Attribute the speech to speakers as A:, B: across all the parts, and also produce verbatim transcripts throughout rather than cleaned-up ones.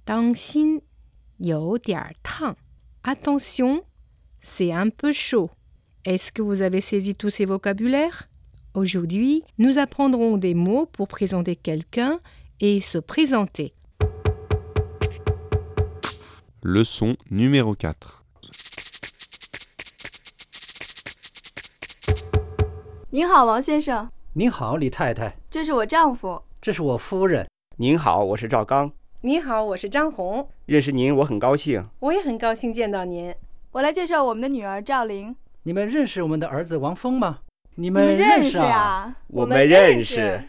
A: 当心，有点烫。Attention, c'est un peu chaud. Est-ce que vous avez saisi tous ces vocabulaires? Aujourd'hui, nous apprendrons des mots pour présenter quelqu'un et se présenter.
B: Leçon numéro quatre.
C: 您好，王先生。
D: 您好，李太太。
C: 这是我丈夫。
D: 这是我夫人。
E: 您好，我是赵刚。
A: 你好，我是张红。
E: 认识您，我很高兴。
A: 我也很高兴见到您。
C: 我来介绍我们的女儿赵玲。
D: 你们认识我们的儿子王峰吗？你
C: 你
D: 们
C: 认识
D: 识啊？
C: 啊？
E: 我们认识。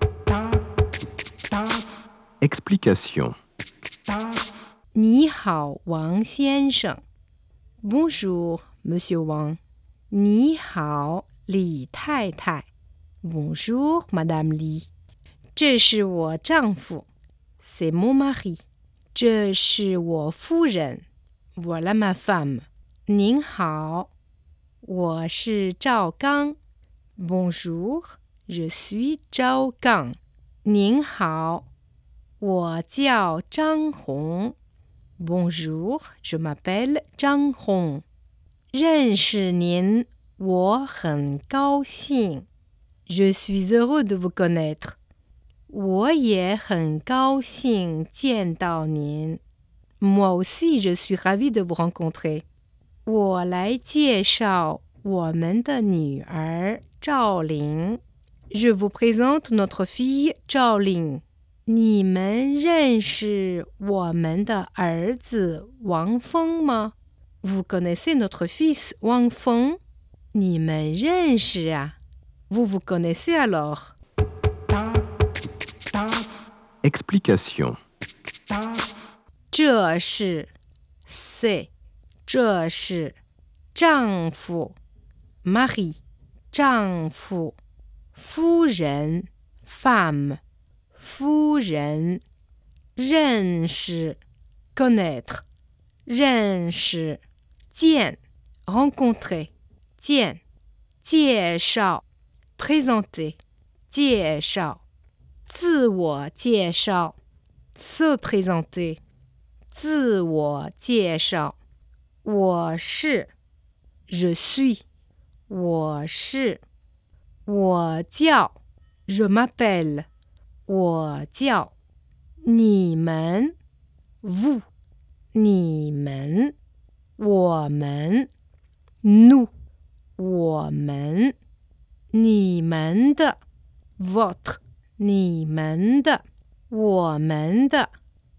B: Explication.
A: 你好，王先生。Bonjour, Monsieur Wang. 你好，李太太。Bonjour, Madame Li. 这是我丈夫。C'est mon mari. 这是我夫人。Voilà ma femme. 您好，我是赵刚。Bonjour, je suis 赵刚。您好，我叫张红。Bonjour, je m'appelle 张红。认识您，我很高兴。Je suis heureux de vous connaître. 我也很高兴见到您。Moi aussi, je suis ravie de vous rencontrer. 我来介绍我们的女儿赵玲。Je vous présente notre fille 赵玲。你们认识我们的儿子王峰吗？ Vous connaissez notre fils 王峰？你们认识啊？ Vous vous connaissez alors?
B: Explication.
A: 这是 c'est 这是丈夫 mari 丈夫夫人 femme 夫人认识 connaître 认识见 rencontrer 见介绍 présenter 介绍自我介绍 se présenter 自我介绍我是 je suis 我是我叫 je m'appelle 我叫你们 vous 你们我们 nous 我们你们的 votre 你们的我们的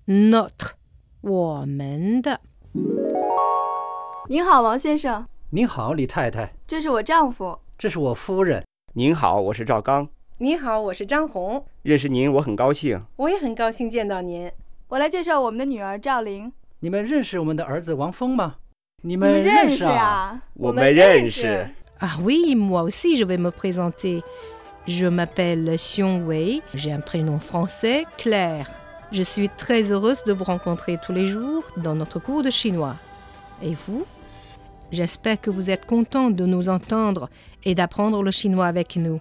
A: notre 我们的。
C: 您好，王先生。
D: 您好，李太太。
C: 这是我丈夫。
D: 这是我夫人。
E: 您好，我是赵刚。
A: 你好，我是张红。
E: 认识您，我很高兴。
A: 我也很高兴见到您。
C: 我来介绍我们的女儿赵玲。
D: 你们认识我们的儿子王峰吗？你
C: 你
D: 们
C: 们认识
D: 识啊？
C: 啊？
E: 我们认识。
A: Ah oui, moi aussi je vais me présenter. Je m'appelle Xiong Wei, j'ai un prénom français, Claire. Je suis très heureuse de vous rencontrer tous les jours dans notre cours de chinois. Et vous? J'espère que vous êtes content de nous entendre et d'apprendre le chinois avec nous.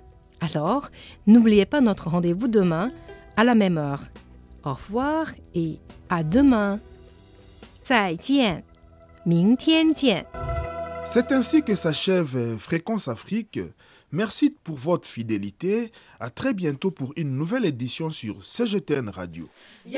A: Alors, n'oubliez pas notre rendez-vous demain à la même heure. Au revoir et à demain. 再见，明天见。
F: C'est ainsi que s'achève Fréquence Afrique. Merci pour votre fidélité. À très bientôt pour une nouvelle édition sur C G T N Radio.